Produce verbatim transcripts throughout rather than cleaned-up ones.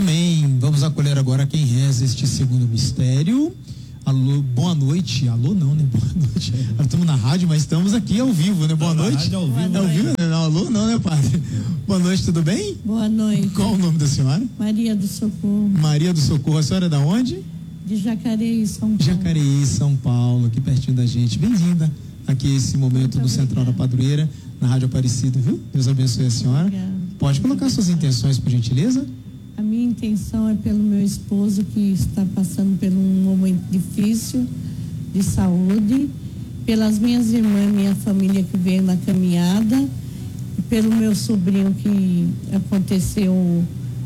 Amém. Vamos acolher agora quem reza este segundo mistério. Alô, boa noite. Alô, não, né? Boa noite. Nós estamos na rádio, mas estamos aqui ao vivo, né? Boa noite. Rádio ao vivo, é ao vivo, né? Não, alô, não, né, padre? Boa noite, tudo bem? Boa noite. Qual o nome da senhora? Maria do Socorro. Maria do Socorro. A senhora é da onde? De Jacareí, São Paulo. Jacareí, São Paulo, aqui pertinho da gente. Bem-vinda aqui a esse momento do Central da Padroeira, na Rádio Aparecida, viu? Deus abençoe a senhora. Obrigada. Pode colocar suas intenções, por gentileza? A minha intenção é pelo meu esposo, que está passando por um momento difícil de saúde, pelas minhas irmãs, minha família que veio na caminhada, e pelo meu sobrinho que aconteceu um,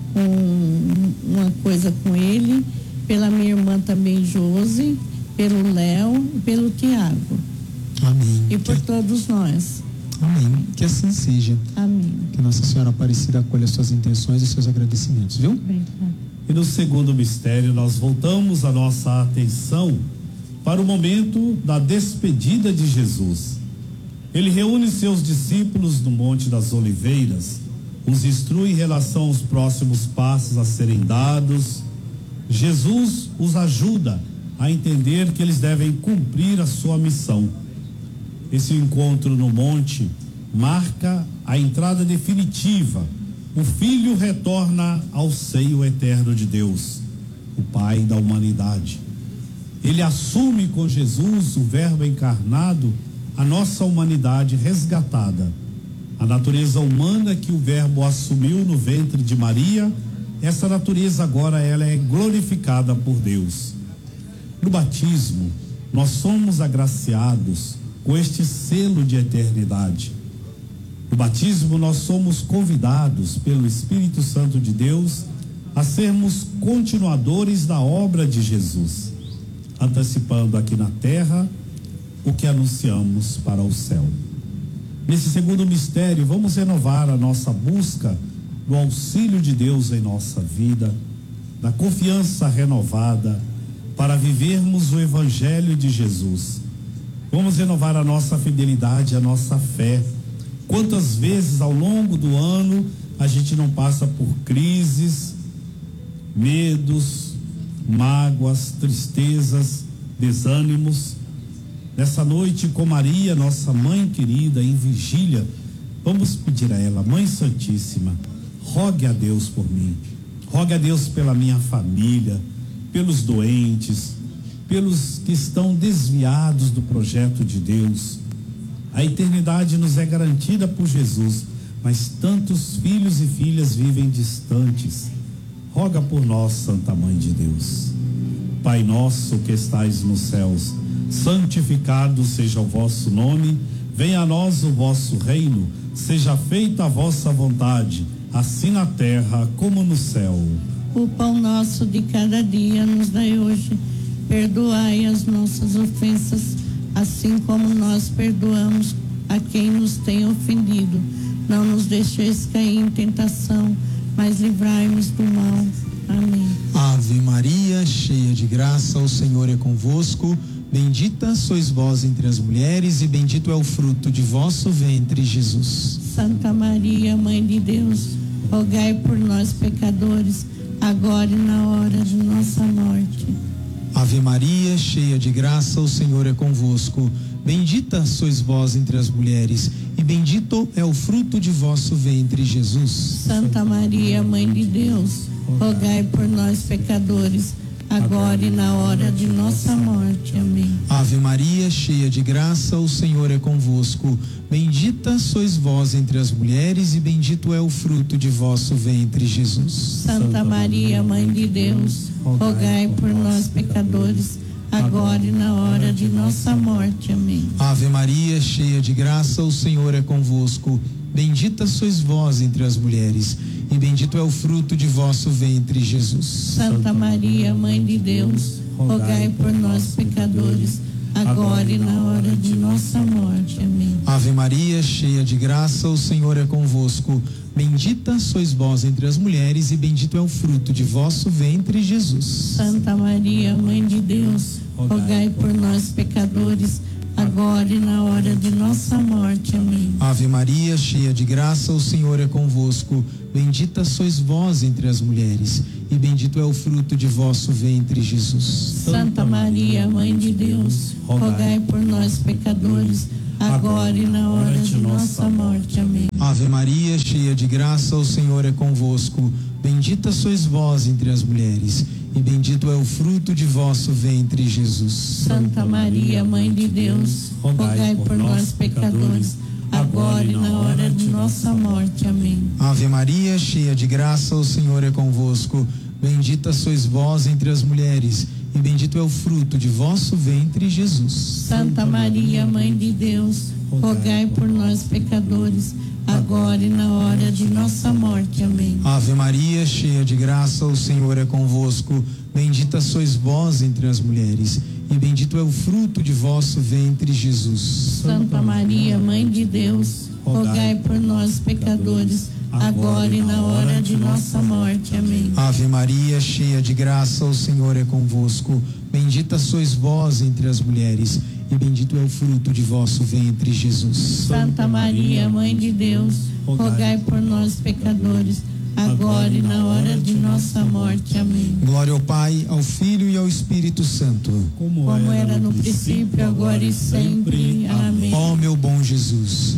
uma coisa com ele, pela minha irmã também, Josi, pelo Léo e pelo Tiago. Amém. E por que... todos nós. Amém. Que assim seja. Amém. Que Nossa Senhora Aparecida acolha suas intenções e seus agradecimentos, viu? Bem, tá. E no segundo mistério, nós voltamos a nossa atenção para o momento da despedida de Jesus. Ele reúne seus discípulos no Monte das Oliveiras, os instrui em relação aos próximos passos a serem dados. Jesus os ajuda a entender que eles devem cumprir a sua missão. Esse encontro no monte marca a entrada definitiva. O Filho retorna ao seio eterno de Deus, o Pai da humanidade. Ele assume com Jesus, o Verbo encarnado, a nossa humanidade resgatada. A natureza humana que o Verbo assumiu no ventre de Maria, essa natureza agora ela é glorificada por Deus. No batismo, nós somos agraciados com este selo de eternidade. No batismo, nós somos convidados pelo Espírito Santo de Deus a sermos continuadores da obra de Jesus, antecipando aqui na terra o que anunciamos para o céu. Nesse segundo mistério, vamos renovar a nossa busca do auxílio de Deus em nossa vida, da confiança renovada para vivermos o Evangelho de Jesus. Vamos renovar a nossa fidelidade, a nossa fé. Quantas vezes ao longo do ano a gente não passa por crises, medos, mágoas, tristezas, desânimos. Nessa noite, com Maria, nossa mãe querida, em vigília, vamos pedir a ela: Mãe Santíssima, rogue a Deus por mim, rogue a Deus pela minha família, pelos doentes, pelos que estão desviados do projeto de Deus. A eternidade nos é garantida por Jesus, mas tantos filhos e filhas vivem distantes. Roga por nós, Santa Mãe de Deus. Pai nosso que estais nos céus, santificado seja o vosso nome, venha a nós o vosso reino, seja feita a vossa vontade, assim na terra como no céu. O pão nosso de cada dia nos dai hoje. Perdoai as nossas ofensas, assim como nós perdoamos a quem nos tem ofendido. Não nos deixeis cair em tentação, mas livrai-nos do mal. Amém. Ave Maria, cheia de graça, o Senhor é convosco. Bendita sois vós entre as mulheres e bendito é o fruto de vosso ventre, Jesus. Santa Maria, Mãe de Deus, rogai por nós, pecadores, agora e na hora de nossa morte. Ave Maria, cheia de graça, o Senhor é convosco. Bendita sois vós entre as mulheres, e bendito é o fruto de vosso ventre, Jesus. Santa Maria, Mãe de Deus, rogai por nós, pecadores, agora e na hora de nossa morte. Amém. Ave Maria, cheia de graça, o Senhor é convosco. Bendita sois vós entre as mulheres, e bendito é o fruto de vosso ventre, Jesus. Santa Maria, Mãe de Deus, rogai por nós, pecadores, agora e na hora de nossa morte. Amém. Ave Maria, cheia de graça, o Senhor é convosco. Bendita sois vós entre as mulheres, e bendito é o fruto de vosso ventre, Jesus. Santa Maria, Mãe de Deus, rogai por nós, pecadores, agora e na hora de nossa morte. Amém. Ave Maria, cheia de graça, o Senhor é convosco. Bendita sois vós entre as mulheres, e bendito é o fruto de vosso ventre, Jesus. Santa Maria, Mãe de Deus, rogai por nós, pecadores, agora agora e na hora de nossa morte. Amém. Ave Maria, cheia de graça, o Senhor é convosco. Bendita sois vós entre as mulheres, e bendito é o fruto de vosso ventre, Jesus. Santa Maria, Mãe de Deus, rogai por nós, pecadores, agora e na hora de nossa morte. Amém. Ave Maria, cheia de graça, o Senhor é convosco. Bendita sois vós entre as mulheres, e bendito é o fruto de vosso ventre, Jesus. Santa Maria, Mãe de Deus, rogai por nós, pecadores, agora e na hora de nossa morte. Amém. Ave Maria, cheia de graça, o Senhor é convosco. Bendita sois vós entre as mulheres, e bendito é o fruto de vosso ventre, Jesus. Santa Maria, Mãe de Deus, rogai por nós, pecadores, agora e na hora de nossa morte. Amém. Ave Maria, cheia de graça, o Senhor é convosco. Bendita sois vós entre as mulheres, e bendito é o fruto de vosso ventre, Jesus. Santa Maria, Mãe de Deus, rogai por nós, pecadores, agora e na hora de nossa morte. Amém. Ave Maria, cheia de graça, o Senhor é convosco. Bendita sois vós entre as mulheres, e bendito é o fruto de vosso ventre, Jesus. Santa Maria, Mãe de Deus, rogai por nós, pecadores, agora e na hora de nossa morte. Amém. Glória ao Pai, ao Filho e ao Espírito Santo. Como era no princípio, agora e sempre. Amém. Ó meu bom Jesus.